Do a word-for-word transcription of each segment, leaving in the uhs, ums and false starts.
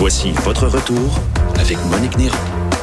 Voici votre retour avec Monique Néron.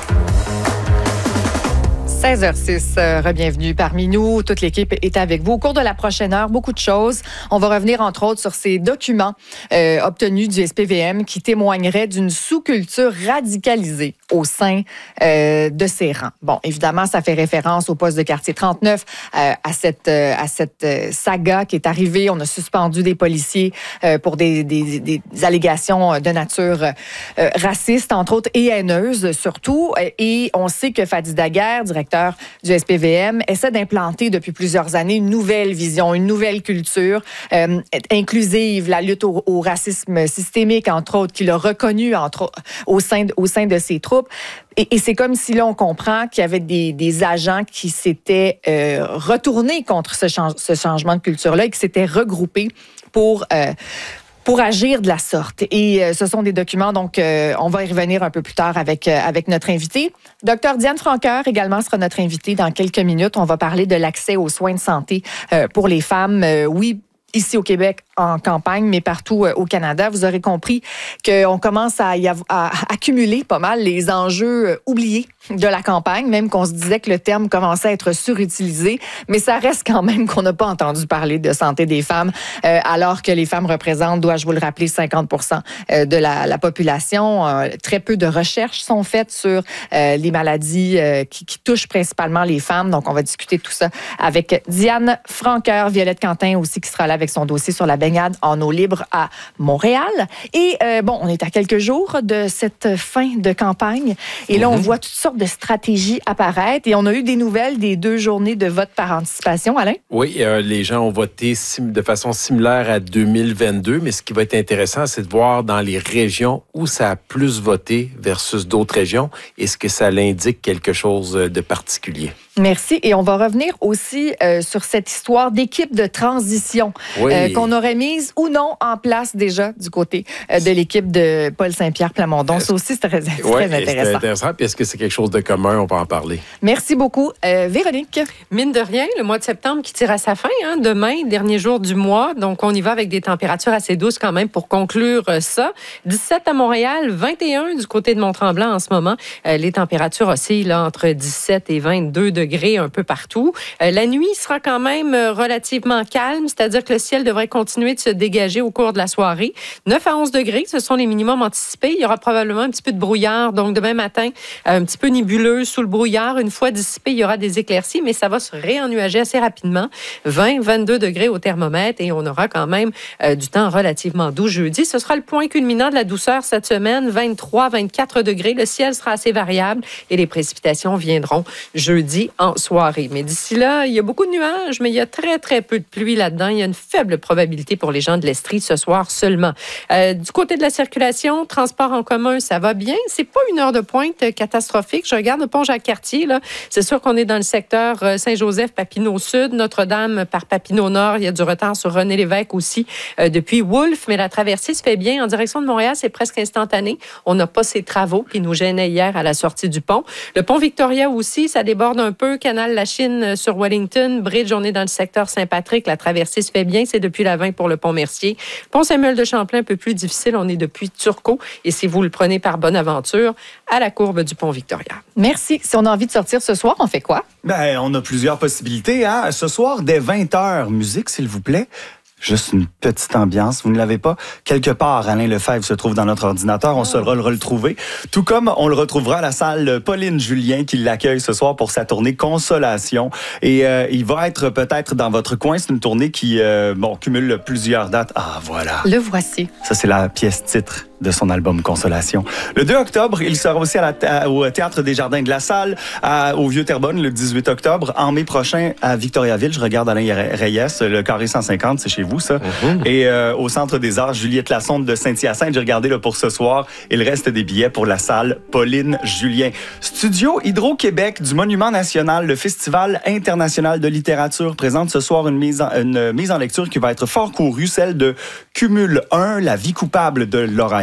seize heures six, euh, re-bienvenue parmi nous. Toute l'équipe est avec vous. Au cours de la prochaine heure, beaucoup de choses. On va revenir, entre autres, sur ces documents euh, obtenus du S P V M qui témoigneraient d'une sous-culture radicalisée au sein euh, de ces rangs. Bon, évidemment, ça fait référence au poste de quartier trente-neuf, euh, à cette, euh, à cette euh, saga qui est arrivée. On a suspendu des policiers euh, pour des, des, des allégations de nature euh, raciste, entre autres, et haineuse, surtout. Et on sait que Fadi Daguerre, directeur du S P V M, essaie d'implanter depuis plusieurs années une nouvelle vision, une nouvelle culture euh, inclusive, la lutte au, au racisme systémique, entre autres, qu'il a reconnu entre, au, sein de, au sein de ses troupes. Et, et c'est comme si là, on comprend qu'il y avait des, des agents qui s'étaient euh, retournés contre ce, change, ce changement de culture-là et qui s'étaient regroupés pour... Euh, pour agir de la sorte. Et euh, ce sont des documents, donc euh, on va y revenir un peu plus tard avec, euh, avec notre invité. Docteur Diane Francoeur également sera notre invitée dans quelques minutes. On va parler de l'accès aux soins de santé euh, pour les femmes. Euh, oui, ici au Québec, en campagne, mais partout euh, au Canada. Vous aurez compris qu'on commence à, y avoir, à accumuler pas mal les enjeux euh, oubliés de la campagne, même qu'on se disait que le terme commençait à être surutilisé, mais ça reste quand même qu'on n'a pas entendu parler de santé des femmes, euh, alors que les femmes représentent, dois-je vous le rappeler, cinquante pour cent de la, la population. Euh, très peu de recherches sont faites sur euh, les maladies euh, qui, qui touchent principalement les femmes. Donc, on va discuter de tout ça avec Diane Francoeur, Violette Quentin aussi qui sera là avec son dossier sur la baignade en eau libre à Montréal. Et euh, bon, on est à quelques jours de cette fin de campagne. Et là, mm-hmm. on voit toutes sortes de stratégies apparaître. Et on a eu des nouvelles des deux journées de vote par anticipation, Alain? Oui, euh, les gens ont voté sim- de façon similaire à deux mille vingt-deux. Mais ce qui va être intéressant, c'est de voir dans les régions où ça a plus voté versus d'autres régions. Est-ce que ça l'indique quelque chose de particulier? Merci. Et on va revenir aussi euh, sur cette histoire d'équipe de transition oui. euh, qu'on aurait mise ou non en place déjà du côté euh, de l'équipe de Paul Saint-Pierre Plamondon. Ça aussi, c'est très, très oui, intéressant. C'est intéressant. Puis est-ce que c'est quelque chose de commun? On va en parler. Merci beaucoup. Euh, Véronique? Mine de rien, le mois de septembre qui tire à sa fin. Hein, demain, dernier jour du mois. Donc, on y va avec des températures assez douces quand même pour conclure ça. dix-sept à Montréal, vingt et un du côté de Mont-Tremblant en ce moment. Euh, les températures oscillent là, entre dix-sept et vingt-deux degrés un peu partout. Euh, la nuit sera quand même relativement calme, c'est-à-dire que le ciel devrait continuer de se dégager au cours de la soirée. neuf à onze degrés, ce sont les minimums anticipés. Il y aura probablement un petit peu de brouillard. Donc, demain matin, un petit peu nébuleux sous le brouillard. Une fois dissipé, il y aura des éclaircies, mais ça va se réennuager assez rapidement. vingt à vingt-deux degrés au thermomètre et on aura quand même euh, du temps relativement doux jeudi. Ce sera le point culminant de la douceur cette semaine. vingt-trois à vingt-quatre degrés. Le ciel sera assez variable et les précipitations viendront jeudi en soirée. Mais d'ici là, il y a beaucoup de nuages, mais il y a très, très peu de pluie là-dedans. Il y a une faible probabilité pour les gens de l'Estrie ce soir seulement. Euh, du côté de la circulation, transport en commun, ça va bien. C'est pas une heure de pointe catastrophique. Je regarde le pont Jacques-Cartier, là. C'est sûr qu'on est dans le secteur Saint-Joseph, Papineau-Sud, Notre-Dame par Papineau-Nord. Il y a du retard sur René-Lévesque aussi euh, depuis Wolfe, mais la traversée se fait bien. En direction de Montréal, c'est presque instantané. On n'a pas ces travaux qui nous gênaient hier à la sortie du pont. Le pont Victoria aussi, ça déborde un peu. Canal La Chine sur Wellington. Bridge, on est dans le secteur Saint-Patrick. La traversée se fait bien. C'est depuis la vingt pour le pont Mercier. Pont Samuel de Champlain, un peu plus difficile. On est depuis Turcot. Et si vous le prenez par Bonaventure, à la courbe du pont Victoria. Merci. Si on a envie de sortir ce soir, on fait quoi? Ben, on a plusieurs possibilités. Hein? Ce soir, dès vingt heures, musique, s'il vous plaît. Juste une petite ambiance. Vous ne l'avez pas? Quelque part, Alain Lefebvre se trouve dans notre ordinateur. On saura le retrouver. Tout comme on le retrouvera à la salle Pauline Julien qui l'accueille ce soir pour sa tournée Consolation. Et euh, il va être peut-être dans votre coin. C'est une tournée qui euh, bon, cumule plusieurs dates. Ah, voilà. Le voici. Ça, c'est la pièce titre de son album Consolation. Le deux octobre, il sera aussi à la, à, au Théâtre des Jardins de la Salle, à, au Vieux-Terrebonne, le dix-huit octobre. En mai prochain, à Victoriaville, je regarde Alain Reyes, le Carré cent cinquante, c'est chez vous, ça. Mm-hmm. Et euh, au Centre des Arts, Juliette Lassonde de Saint-Hyacinthe, j'ai regardé là, pour ce soir. Il reste des billets pour la salle Pauline Julien. Studio Hydro-Québec du Monument National, le Festival international de littérature, présente ce soir une mise en, une mise en lecture qui va être fort courue, celle de Cumul un, La vie coupable de Laura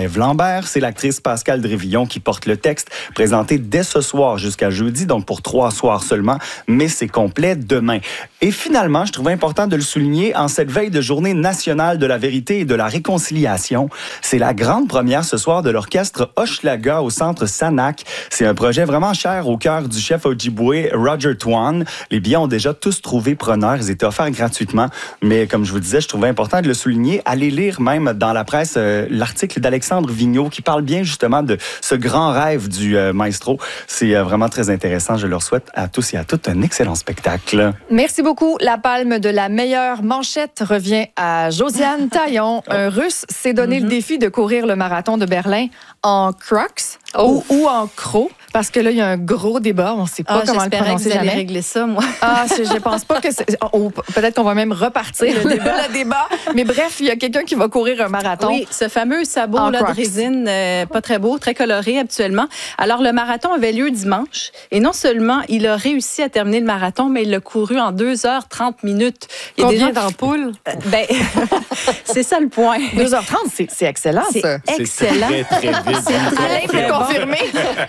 Ève Lambert. C'est l'actrice Pascale Drévillon qui porte le texte, présenté dès ce soir jusqu'à jeudi, donc pour trois soirs seulement, mais c'est complet demain. Et finalement, je trouvais important de le souligner, en cette veille de journée nationale de la vérité et de la réconciliation, c'est la grande première ce soir de l'orchestre Hochelaga au centre Sanac. C'est un projet vraiment cher au cœur du chef Ojibwe Roger Twan. Les billets ont déjà tous trouvé preneurs. Ils étaient offerts gratuitement. Mais comme je vous disais, je trouvais important de le souligner. Allez lire même dans la presse euh, l'article d'Alexandre Vigneault qui parle bien justement de ce grand rêve du euh, maestro. C'est euh, vraiment très intéressant. Je leur souhaite à tous et à toutes un excellent spectacle. Merci beaucoup. La palme de la meilleure manchette revient à Josiane Taillon. Un Russe s'est donné mm-hmm. le défi de courir le marathon de Berlin en Crocs oh. ou, ou en crocs. Parce que là, il y a un gros débat. On ne sait pas ah, comment le prononcer que vous jamais. Allez régler ça, moi. Ah, je pense pas que c'est... Oh, peut-être qu'on va même repartir le débat. le débat. Mais bref, il y a quelqu'un qui va courir un marathon. Oui, ce fameux sabot là, de résine, euh, pas très beau, très coloré habituellement. Alors, le marathon avait lieu dimanche. Et non seulement il a réussi à terminer le marathon, mais il l'a couru en deux heures trente minutes. Il y a Combien d'ampoules? Euh, ben, c'est ça le point. deux heures trente, c'est, c'est excellent, c'est ça. Excellent. C'est très, très vite. Alain peut confirmer.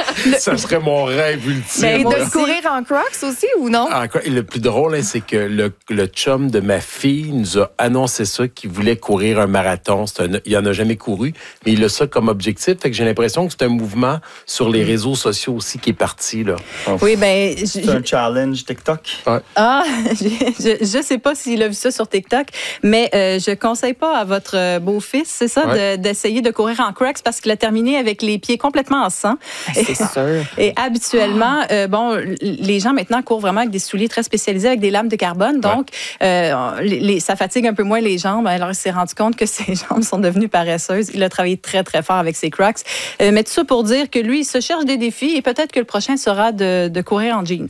Ça serait mon rêve ultime. Mais de courir en Crocs aussi ou non? En, le plus drôle, hein, c'est que le, le chum de ma fille nous a annoncé ça, qu'il voulait courir un marathon. C'est un, il n'en a jamais couru, mais il a ça comme objectif. Fait que j'ai l'impression que c'est un mouvement sur les réseaux sociaux aussi qui est parti. Là. Enfin, oui, ben, c'est je, un challenge TikTok. Ouais. Ah, je ne sais pas s'il a vu ça sur TikTok, mais euh, je ne conseille pas à votre beau-fils, c'est ça, ouais. de, d'essayer de courir en Crocs parce qu'il a terminé avec les pieds complètement en sang. C'est sûr. Et habituellement, euh, bon, les gens maintenant courent vraiment avec des souliers très spécialisés avec des lames de carbone, donc ouais. euh, les, les, ça fatigue un peu moins les jambes. Alors, il s'est rendu compte que ses jambes sont devenues paresseuses. Il a travaillé très, très fort avec ses Crocs. Euh, mais tout ça pour dire que lui, il se cherche des défis et peut-être que le prochain sera de, de courir en jeans.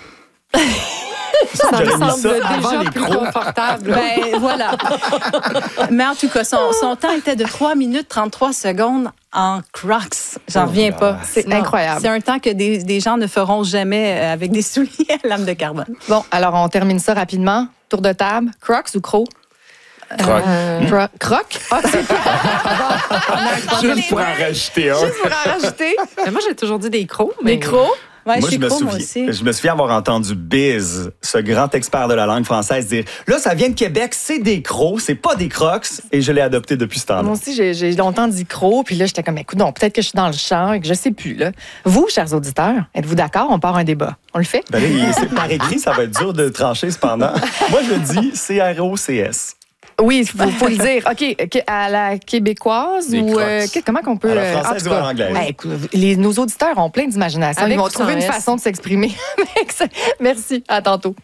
Ça me semble déjà plus confortable. Ben, voilà. Mais en tout cas, son, son temps était de trois minutes trente-trois secondes en Crocs. J'en reviens oh, pas. C'est non, incroyable. C'est un temps que des, des gens ne feront jamais avec des souliers à lame de carbone. Bon, alors on termine ça rapidement. Tour de table. Crocs ou crocs? Croc. Euh, Cro- croc? Ah, c'est Juste pour en rajouter un. Juste pour en rajouter. Mais moi, j'ai toujours dit des crocs. Mais... Des crocs? Ouais, moi, je, je me croc, souviens, moi aussi. je me souviens avoir entendu Biz, ce grand expert de la langue française, dire « Là, ça vient de Québec, c'est des crocs, c'est pas des crocs. » Et je l'ai adopté depuis ce temps-là. Moi aussi, j'ai, j'ai longtemps dit crocs, puis là, j'étais comme « Écoute, non, peut-être que je suis dans le champ et que je sais plus. » là. Vous, chers auditeurs, êtes-vous d'accord? On part un débat. On le fait? Ben là, c'est par écrit, ça va être dur de trancher cependant. Moi, je dis C R O C S. Oui, il faut, faut le dire. OK, à la québécoise des ou euh, comment qu'on peut... À la française euh, ou à l'anglaise? Ben, écoute, les, nos auditeurs ont plein d'imagination. Avec Ils vont trouver une S. façon de s'exprimer. Merci. À tantôt.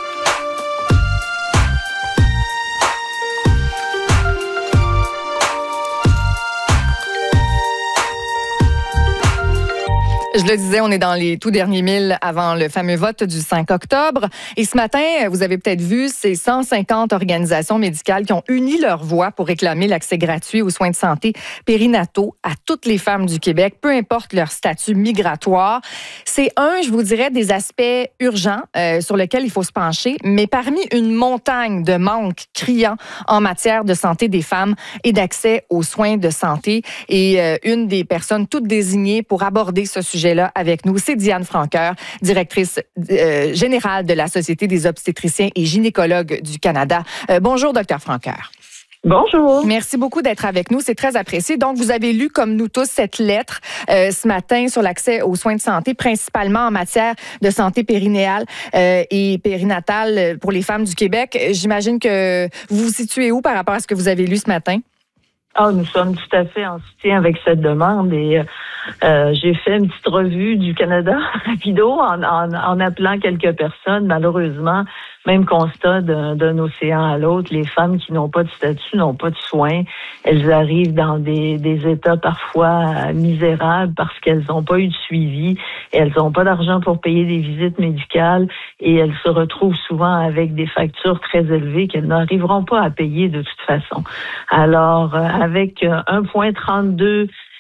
Je le disais, on est dans les tout derniers milles avant le fameux vote du cinq octobre. Et ce matin, vous avez peut-être vu, c'est cent cinquante organisations médicales qui ont uni leur voix pour réclamer l'accès gratuit aux soins de santé périnataux à toutes les femmes du Québec, peu importe leur statut migratoire. C'est un, je vous dirais, des aspects urgents euh, sur lesquels il faut se pencher, mais parmi une montagne de manques criants en matière de santé des femmes et d'accès aux soins de santé. Et euh, une des personnes toutes désignées pour aborder ce sujet là avec nous, c'est Diane Franqueur, directrice euh, générale de la Société des obstétriciens et gynécologues du Canada. Euh, bonjour, docteur Franqueur. Bonjour. Merci beaucoup d'être avec nous, c'est très apprécié. Donc, vous avez lu, comme nous tous, cette lettre euh, ce matin sur l'accès aux soins de santé, principalement en matière de santé périnéale euh, et périnatale pour les femmes du Québec. J'imagine que vous vous situez où par rapport à ce que vous avez lu ce matin? Ah, nous sommes tout à fait en soutien avec cette demande et euh, j'ai fait une petite revue du Canada rapido en, en, en appelant quelques personnes. Malheureusement, même constat d'un, d'un océan à l'autre, les femmes qui n'ont pas de statut, n'ont pas de soins. Elles arrivent dans des, des états parfois misérables parce qu'elles n'ont pas eu de suivi, et elles n'ont pas d'argent pour payer des visites médicales et elles se retrouvent souvent avec des factures très élevées qu'elles n'arriveront pas à payer de toute façon. Alors, avec un virgule trente-deux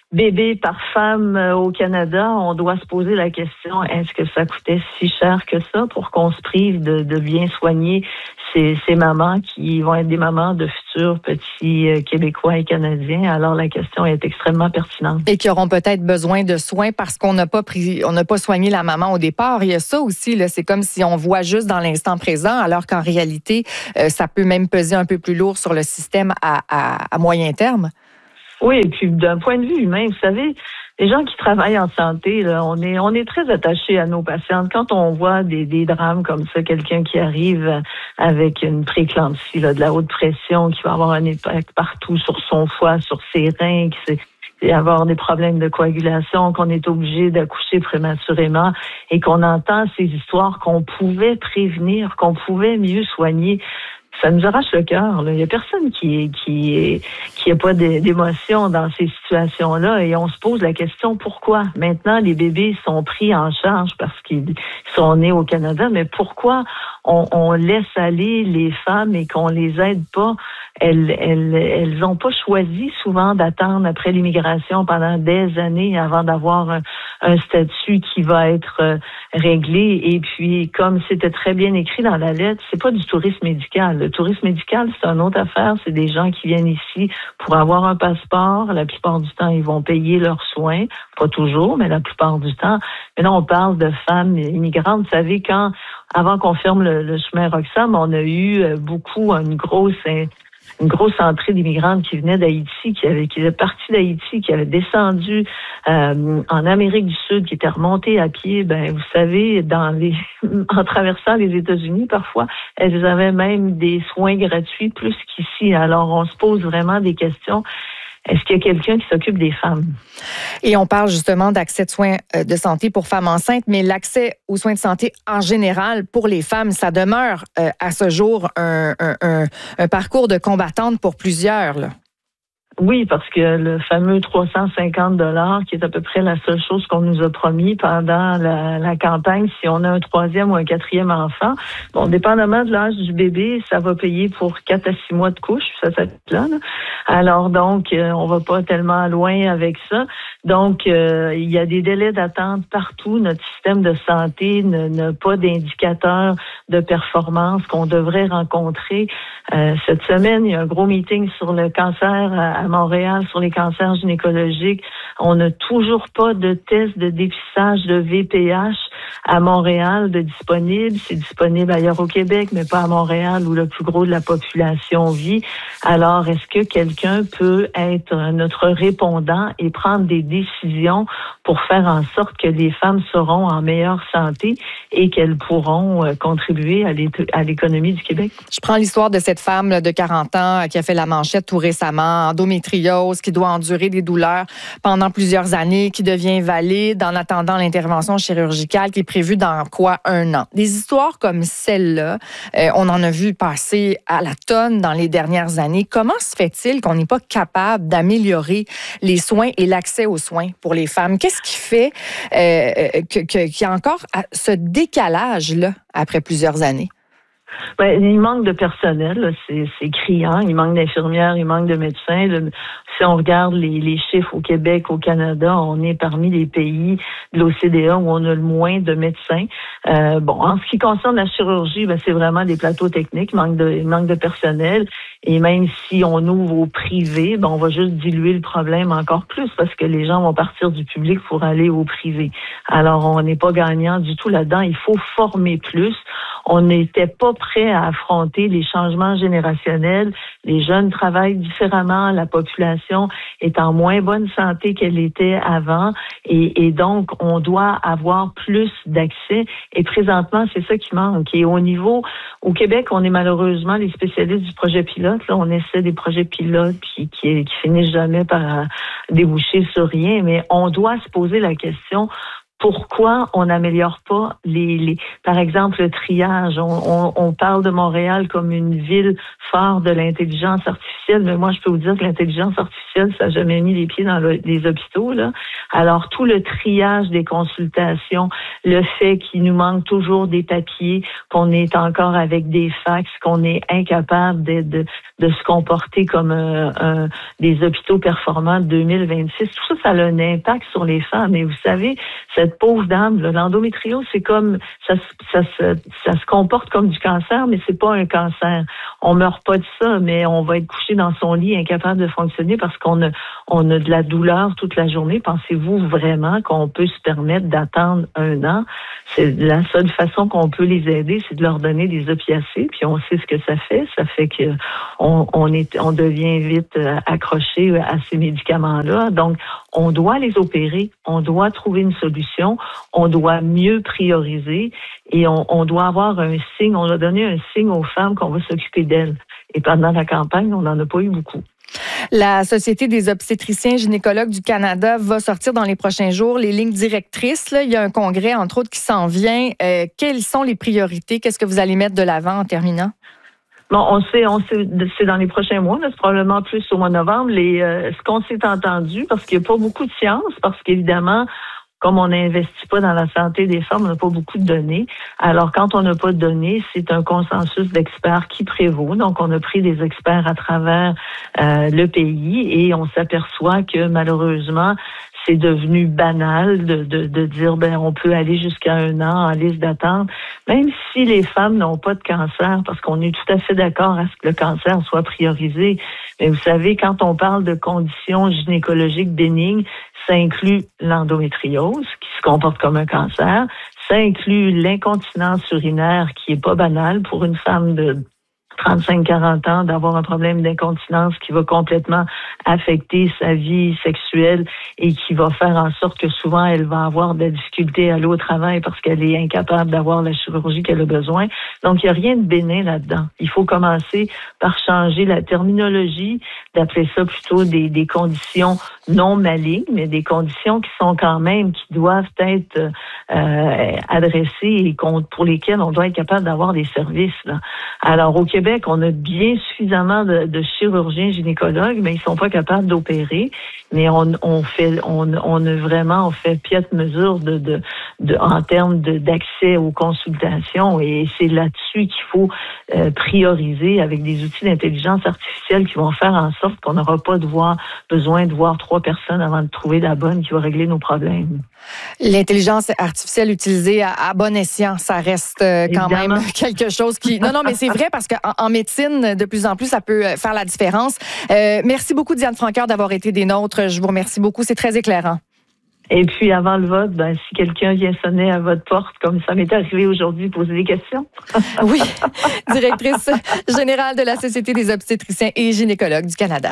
bébés par femme au Canada, on doit se poser la question, est-ce que ça coûtait si cher que ça pour qu'on se prive de, de bien soigner ces, ces mamans qui vont être des mamans de futurs petits euh, Québécois et Canadiens? Alors, la question est extrêmement pertinente. Et qui auront peut-être besoin de soins parce qu'on n'a pas pris, on n'a pas soigné la maman au départ. Il y a ça aussi, là. C'est comme si on voit juste dans l'instant présent, alors qu'en réalité, euh, ça peut même peser un peu plus lourd sur le système à, à, à moyen terme. Oui, et puis d'un point de vue humain, vous savez, les gens qui travaillent en santé, là, on est on est très attachés à nos patientes. Quand on voit des, des drames comme ça, quelqu'un qui arrive avec une prééclampsie, là, de la haute pression, qui va avoir un impact partout sur son foie, sur ses reins, qui et avoir des problèmes de coagulation, qu'on est obligé d'accoucher prématurément et qu'on entend ces histoires qu'on pouvait prévenir, qu'on pouvait mieux soigner. Ça nous arrache le cœur. Il y a personne qui qui qui a pas d'émotion dans ces situations-là et on se pose la question pourquoi. Maintenant, les bébés sont pris en charge parce qu'ils sont nés au Canada, mais pourquoi on, on laisse aller les femmes et qu'on les aide pas? Elles elles elles ont pas choisi souvent d'attendre après l'immigration pendant des années avant d'avoir un, un statut qui va être euh, réglé. Et puis, comme c'était très bien écrit dans la lettre, c'est pas du tourisme médical. Le tourisme médical, c'est une autre affaire. C'est des gens qui viennent ici pour avoir un passeport. La plupart du temps, ils vont payer leurs soins. Pas toujours, mais la plupart du temps. Mais là, on parle de femmes immigrantes. Vous savez, quand, avant qu'on ferme le, le chemin Roxham, on a eu beaucoup, une grosse, une grosse entrée d'immigrantes qui venaient d'Haïti, qui avaient, qui étaient partis d'Haïti, qui avaient descendu euh, en Amérique du Sud, qui étaient remontées à pied. Ben, vous savez, dans les, en traversant les États-Unis, parfois, elles avaient même des soins gratuits plus qu'ici. Alors, on se pose vraiment des questions. Est-ce qu'il y a quelqu'un qui s'occupe des femmes? Et on parle justement d'accès de soins de santé pour femmes enceintes, mais l'accès aux soins de santé en général pour les femmes, ça demeure euh, à ce jour un, un, un, un parcours de combattante pour plusieurs, là. Oui, parce que le fameux trois cent cinquante dollars, qui est à peu près la seule chose qu'on nous a promis pendant la, la campagne, si on a un troisième ou un quatrième enfant, bon, dépendamment de l'âge du bébé, ça va payer pour quatre à six mois de couche, ça s'appelle là, là. Alors donc, euh, on va pas tellement loin avec ça. Donc, euh, il y a des délais d'attente partout. Notre système de santé n'a pas d'indicateurs de performance qu'on devrait rencontrer. Euh, cette semaine, il y a un gros meeting sur le cancer à, à Montréal, sur les cancers gynécologiques. On n'a toujours pas de test de dépistage de V P H à Montréal de disponible. C'est disponible ailleurs au Québec, mais pas à Montréal où le plus gros de la population vit. Alors, est-ce que quelqu'un peut être notre répondant et prendre des décisions pour faire en sorte que les femmes seront en meilleure santé et qu'elles pourront euh, contribuer à l'économie du Québec? Je prends l'histoire de cette femme là, de quarante ans qui a fait la manchette tout récemment, endométriose, qui doit endurer des douleurs pendant plusieurs années, qui devient invalide en attendant l'intervention chirurgicale qui est prévue dans quoi? Un an. Des histoires comme celle-là, euh, on en a vu passer à la tonne dans les dernières années. Comment se fait-il qu'on n'est pas capable d'améliorer les soins et l'accès aux soins pour les femmes? Qu'est-ce qui fait euh, que, que, qu'il y a encore ce décalage-là après plusieurs années? Ben, il manque de personnel, c'est, c'est criant. Il manque d'infirmières, il manque de médecins. Le, si on regarde les, les chiffres au Québec, au Canada, on est parmi les pays de l'O C D E où on a le moins de médecins. Euh, bon, en ce qui concerne la chirurgie, ben, c'est vraiment des plateaux techniques, il manque de, il manque de personnel. Et même si on ouvre au privé, ben, on va juste diluer le problème encore plus parce que les gens vont partir du public pour aller au privé. Alors, on n'est pas gagnant du tout là-dedans. Il faut former plus. On n'était pas prêt à affronter les changements générationnels. Les jeunes travaillent différemment. La population est en moins bonne santé qu'elle était avant. Et, et donc, on doit avoir plus d'accès. Et présentement, c'est ça qui manque. Et au niveau, au Québec, on est malheureusement les spécialistes du projet pilote. Là, on essaie des projets pilotes qui, qui, qui finissent jamais par déboucher sur rien. Mais on doit se poser la question, pourquoi on n'améliore pas les, les, par exemple, le triage. On, on, on parle de Montréal comme une ville phare de l'intelligence artificielle, mais moi, je peux vous dire que l'intelligence artificielle, ça n'a jamais mis les pieds dans le, les hôpitaux, là. Alors, tout le triage des consultations, le fait qu'il nous manque toujours des papiers, qu'on est encore avec des fax, qu'on est incapable de, de, de se comporter comme euh, un, des hôpitaux performants de deux mille vingt-six, tout ça, ça a un impact sur les femmes. Et vous savez, cette pauvre dame, là, l'endométriose, c'est comme, ça, ça, ça, ça se comporte comme du cancer, mais c'est pas un cancer. On meurt pas de ça, mais on va être couché dans son lit, incapable de fonctionner parce qu'on a, on a de la douleur toute la journée. Pensez-vous vraiment qu'on peut se permettre d'attendre un an? C'est la seule façon qu'on peut les aider, c'est de leur donner des opiacés, puis on sait ce que ça fait. Ça fait que on, on est, on devient vite accroché à ces médicaments-là. Donc, on doit les opérer, on doit trouver une solution, on doit mieux prioriser et on, on doit avoir un signe, on doit donner un signe aux femmes qu'on va s'occuper d'elles. Et pendant la campagne, on n'en a pas eu beaucoup. La Société des obstétriciens gynécologues du Canada va sortir dans les prochains jours les lignes directrices. Là, il y a un congrès, entre autres, qui s'en vient. Euh, quelles sont les priorités? Qu'est-ce que vous allez mettre de l'avant en terminant? Bon, on sait, on sait, c'est dans les prochains mois, là, c'est probablement plus au mois de novembre. Les, euh, ce qu'on s'est entendu, parce qu'il n'y a pas beaucoup de science, parce qu'évidemment, comme on n'investit pas dans la santé des femmes, on n'a pas beaucoup de données. Alors, quand on n'a pas de données, c'est un consensus d'experts qui prévaut. Donc, on a pris des experts à travers euh, le pays et on s'aperçoit que malheureusement, c'est devenu banal de, de, de dire ben on peut aller jusqu'à un an en liste d'attente, même si les femmes n'ont pas de cancer, parce qu'on est tout à fait d'accord à ce que le cancer soit priorisé. Mais vous savez, quand on parle de conditions gynécologiques bénignes, ça inclut l'endométriose, qui se comporte comme un cancer. Ça inclut l'incontinence urinaire, qui est pas banale pour une femme de trente-cinq à quarante ans, d'avoir un problème d'incontinence qui va complètement affecter sa vie sexuelle et qui va faire en sorte que souvent elle va avoir de la difficulté à aller au travail parce qu'elle est incapable d'avoir la chirurgie qu'elle a besoin. Donc, il n'y a rien de bénin là-dedans. Il faut commencer par changer la terminologie, d'appeler ça plutôt des, des conditions non malignes, mais des conditions qui sont quand même, qui doivent être euh, adressées et pour lesquelles on doit être capable d'avoir des services, là. Alors, au Québec, on a bien suffisamment de, de chirurgiens gynécologues, mais ils sont pas capables d'opérer. Mais on, on fait, on, on a vraiment, on fait piètre mesure de, de, de, en termes de, d'accès aux consultations. Et c'est là-dessus qu'il faut euh, prioriser avec des outils d'intelligence artificielle qui vont faire en sorte qu'on n'aura pas de voir, besoin de voir trois personnes avant de trouver la bonne qui va régler nos problèmes. L'intelligence artificielle utilisée à, à bon escient, ça reste euh, quand Évidemment. même quelque chose qui... Non, non, mais c'est vrai parce qu'en en médecine, de plus en plus, ça peut faire la différence. Euh, merci beaucoup, Diane Francoeur, d'avoir été des nôtres. Je vous remercie beaucoup. C'est très éclairant. Et puis, avant le vote, ben, si quelqu'un vient sonner à votre porte, comme ça m'est arrivé aujourd'hui, poser des questions. Oui, directrice générale de la Société des obstétriciens et gynécologues du Canada.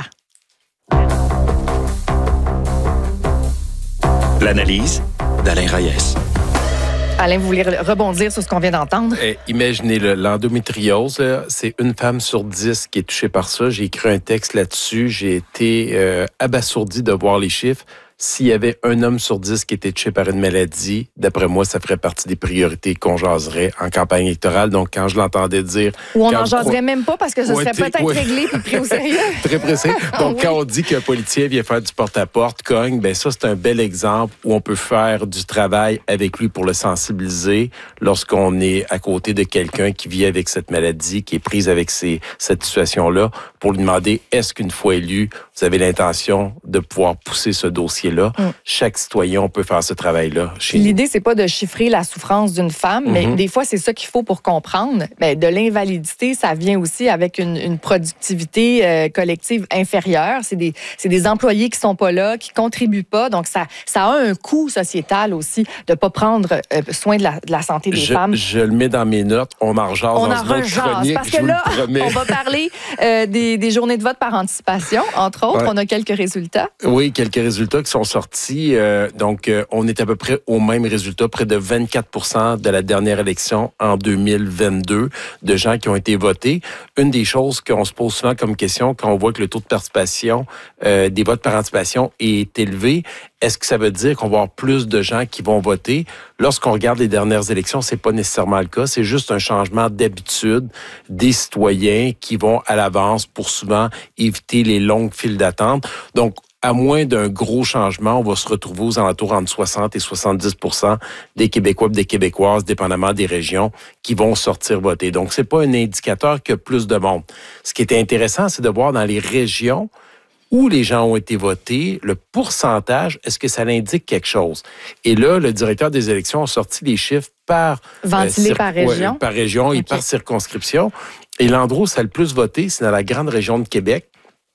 L'analyse d'Alain Reyes. Alain, vous voulez rebondir sur ce qu'on vient d'entendre? Eh, imaginez le, l'endométriose, là, c'est une femme sur dix qui est touchée par ça. J'ai écrit un texte là-dessus. J'ai été euh, abasourdi de voir les chiffres. S'il y avait un homme sur dix qui était touché par une maladie, d'après moi, ça ferait partie des priorités qu'on jaserait en campagne électorale. Donc, quand je l'entendais dire... Ou on n'en jaserait crois... même pas parce que ce ouais, serait peut-être ouais. réglé puis pris au sérieux. Très pressé. Donc, oui. Quand on dit qu'un politicien vient faire du porte-à-porte, cogne, ben ça, c'est un bel exemple où on peut faire du travail avec lui pour le sensibiliser lorsqu'on est à côté de quelqu'un qui vit avec cette maladie, qui est prise avec ces, cette situation-là, pour lui demander, est-ce qu'une fois élu, vous avez l'intention de pouvoir pousser ce dossier là. Mm. Chaque citoyen peut faire ce travail-là. L'idée, c'est pas de chiffrer la souffrance d'une femme, mm-hmm. mais des fois, c'est ça qu'il faut pour comprendre. Mais de l'invalidité, ça vient aussi avec une, une productivité euh, collective inférieure. C'est des, c'est des employés qui sont pas là, qui contribuent pas. Donc, ça, ça a un coût sociétal aussi de pas prendre euh, soin de la, de la santé des je, femmes. Je le mets dans mes notes. On en rejase on dans en une autre chronique. Parce que là, on va parler euh, des, des journées de vote par anticipation, entre autres. Ouais. On a quelques résultats. Oui, quelques résultats qui sont sont sortis. Euh, donc, euh, on est à peu près au même résultat, près de vingt-quatre pour cent de la dernière élection en deux mille vingt-deux, de gens qui ont été votés. Une des choses qu'on se pose souvent comme question quand on voit que le taux de participation euh, des votes par anticipation est élevé, est-ce que ça veut dire qu'on va avoir plus de gens qui vont voter? Lorsqu'on regarde les dernières élections, c'est pas nécessairement le cas. C'est juste un changement d'habitude des citoyens qui vont à l'avance pour souvent éviter les longues files d'attente. Donc, à moins d'un gros changement, on va se retrouver aux alentours entre soixante et soixante-dix pour cent des Québécois et des Québécoises, dépendamment des régions, qui vont sortir voter. Donc, c'est pas un indicateur qu'il y a plus de monde. Ce qui est intéressant, c'est de voir dans les régions où les gens ont été votés, le pourcentage, est-ce que ça l'indique quelque chose? Et là, le directeur des élections a sorti les chiffres par... Ventilés euh, par région? Ouais, par région et okay. par circonscription. Et l'endroit où ça a le plus voté, c'est dans la grande région de Québec.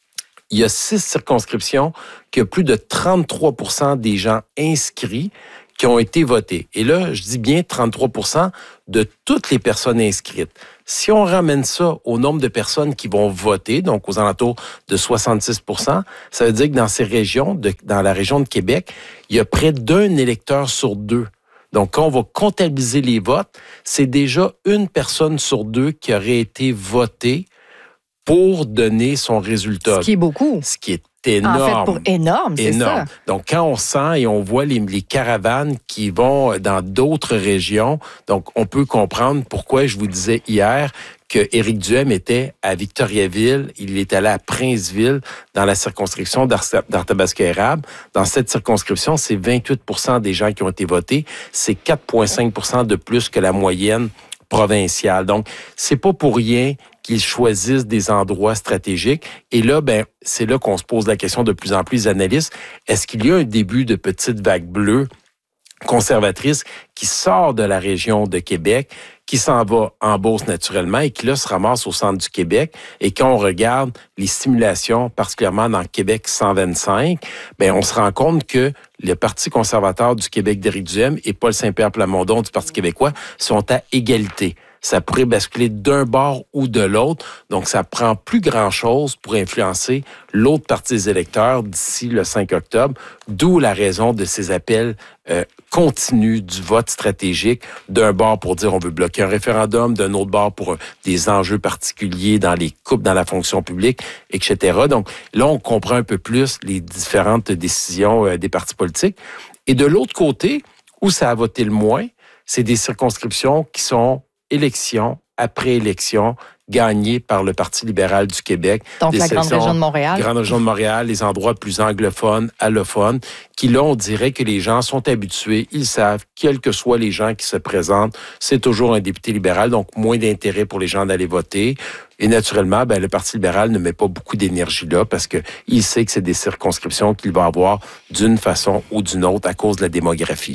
Il y a six circonscriptions qui ont plus de trente-trois pour cent des gens inscrits qui ont été votés. Et là, je dis bien trente-trois pour cent de toutes les personnes inscrites. Si on ramène ça au nombre de personnes qui vont voter, donc aux alentours de soixante-six pour cent, ça veut dire que dans ces régions, de, dans la région de Québec, il y a près d'un électeur sur deux. Donc, quand on va comptabiliser les votes, c'est déjà une personne sur deux qui aurait été votée pour donner son résultat. Ce qui est beaucoup. Ce qui est énorme. En fait, pour énorme, c'est énorme. ça. Donc, quand on sent et on voit les, les caravanes qui vont dans d'autres régions, donc on peut comprendre pourquoi je vous disais hier que Éric Duhem était à Victoriaville, il est allé à Princeville, dans la circonscription d'Arthabasca-Érable. Dans cette circonscription, c'est vingt-huit pour cent des gens qui ont été votés. C'est quatre virgule cinq pour cent de plus que la moyenne provinciale. Donc, c'est pas pour rien qu'ils choisissent des endroits stratégiques. Et là, ben, c'est là qu'on se pose la question de plus en plus, les analystes. Est-ce qu'il y a un début de petite vague bleue conservatrice qui sort de la région de Québec, qui s'en va en Beauce naturellement et qui là se ramasse au centre du Québec? Et quand on regarde les simulations, particulièrement dans Québec cent vingt-cinq, ben on se rend compte que le Parti conservateur du Québec d'Éric Duhem et Paul Saint-Pierre Plamondon du Parti québécois sont à égalité. Ça pourrait basculer d'un bord ou de l'autre. Donc, ça prend plus grand-chose pour influencer l'autre partie des électeurs d'ici le cinq octobre, d'où la raison de ces appels euh, continus du vote stratégique, d'un bord pour dire on veut bloquer un référendum, d'un autre bord pour euh, des enjeux particuliers dans les coupes dans la fonction publique, et cetera. Donc, là, on comprend un peu plus les différentes décisions euh, des partis politiques. Et de l'autre côté, où ça a voté le moins, c'est des circonscriptions qui sont élection après élection gagnées par le Parti libéral du Québec. Donc, la grande région de Montréal. Grande région de Montréal, les endroits plus anglophones, allophones, qui là, on dirait que les gens sont habitués, ils savent, quels que soient les gens qui se présentent, c'est toujours un député libéral, donc moins d'intérêt pour les gens d'aller voter. Et naturellement, ben, le Parti libéral ne met pas beaucoup d'énergie là parce qu'il sait que c'est des circonscriptions qu'il va avoir d'une façon ou d'une autre à cause de la démographie.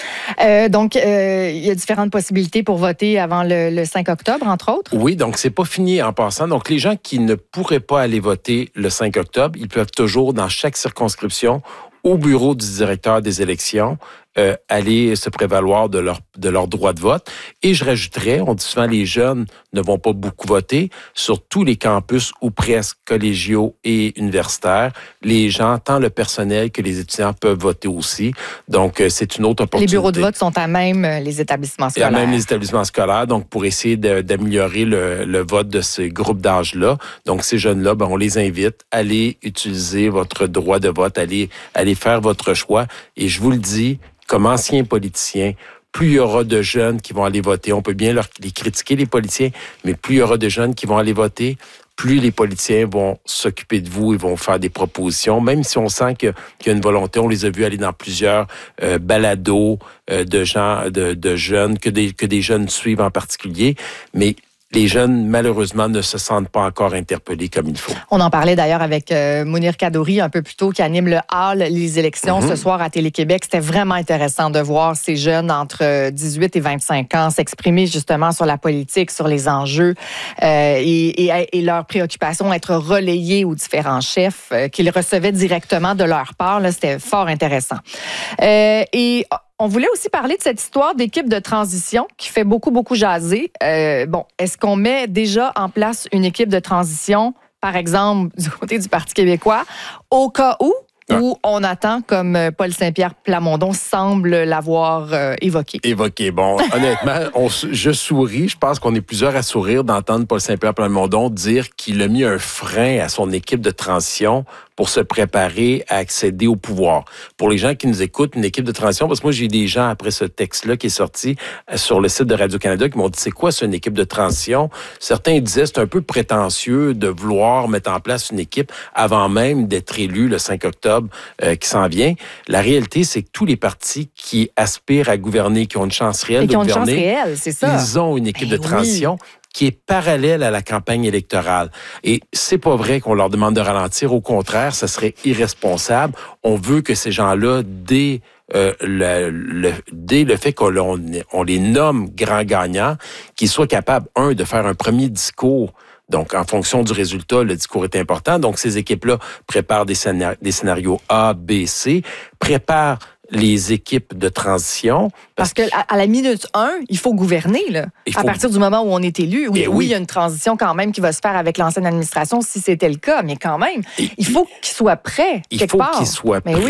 Euh, donc, euh, il y a différentes possibilités pour voter avant le, le cinq octobre, entre autres? Oui, donc c'est pas fini en passant. Donc, les gens qui ne pourraient pas aller voter le cinq octobre, ils peuvent toujours, dans chaque circonscription, au bureau du directeur des élections, euh, aller se prévaloir de leur, de leur droit de vote. Et je rajouterais, on dit souvent les jeunes ne vont pas beaucoup voter, sur tous les campus ou presque collégiaux et universitaires, les gens, tant le personnel que les étudiants peuvent voter aussi. Donc, euh, c'est une autre opportunité. Les bureaux de vote sont à même les établissements scolaires. Et à même les établissements scolaires, donc pour essayer de, d'améliorer le, le vote de ces groupes d'âge-là. Donc, ces jeunes-là, ben, on les invite à aller utiliser votre droit de vote, aller, aller faire votre choix. Et je vous le dis, comme ancien politicien, plus il y aura de jeunes qui vont aller voter, on peut bien leur, les critiquer, les politiciens, mais plus il y aura de jeunes qui vont aller voter, plus les politiciens vont s'occuper de vous et vont faire des propositions, même si on sent que, qu'il y a une volonté. On les a vus aller dans plusieurs euh, balados euh, de gens, de, de jeunes, que des, que des jeunes suivent en particulier, mais les jeunes, malheureusement, ne se sentent pas encore interpellés comme il faut. On en parlait d'ailleurs avec euh, Mounir Kadouri un peu plus tôt, qui anime le hall Les élections mm-hmm. ce soir à Télé-Québec. C'était vraiment intéressant de voir ces jeunes entre dix-huit et vingt-cinq ans s'exprimer justement sur la politique, sur les enjeux euh, et, et, et leurs préoccupations être relayées aux différents chefs euh, qu'ils recevaient directement de leur part. Là, c'était fort intéressant. Euh, et on voulait aussi parler de cette histoire d'équipe de transition qui fait beaucoup, beaucoup jaser. Euh, bon, est-ce qu'on met déjà en place une équipe de transition, par exemple, du côté du Parti québécois, au cas où ouais. Ou on attend, comme Paul Saint-Pierre Plamondon semble l'avoir euh, évoqué? Évoqué. Bon, honnêtement, on, je souris. Je pense qu'on est plusieurs à sourire d'entendre Paul Saint-Pierre Plamondon dire qu'il a mis un frein à son équipe de transition pour se préparer à accéder au pouvoir. Pour les gens qui nous écoutent, une équipe de transition, parce que moi, j'ai des gens, après ce texte-là qui est sorti sur le site de Radio-Canada, qui m'ont dit, c'est quoi, c'est une équipe de transition? Certains disaient, c'est un peu prétentieux de vouloir mettre en place une équipe avant même d'être élu le cinq octobre euh, qui s'en vient. La réalité, c'est que tous les partis qui aspirent à gouverner, qui ont une chance réelle Et de qui ont gouverner, une chance réelle, c'est ça. Ils ont une équipe ben de transition. Oui. Qui est parallèle à la campagne électorale. Et c'est pas vrai qu'on leur demande de ralentir. Au contraire, ça serait irresponsable. On veut que ces gens-là, dès, euh, le, le, dès le fait qu'on on, on les nomme grands gagnants, qu'ils soient capables, un, de faire un premier discours. Donc, en fonction du résultat, le discours est important. Donc, ces équipes-là préparent des, scénar- des scénarios A, B, C, préparent les équipes de transition. Parce, parce que à, à la minute un, il faut gouverner, là. Faut... À partir du moment où on est élu. Oui, oui, oui, il y a une transition quand même qui va se faire avec l'ancienne administration, si c'était le cas, mais quand même, Et il faut qu'il soit prêt. Il quelque faut part. qu'il soit prêt. Mais oui.